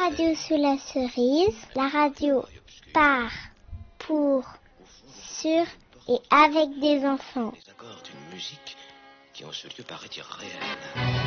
radio sous la cerise, la radio par, pour, sur et avec des enfants. Les accords d'une musique qui en ce lieu paraît irréelle.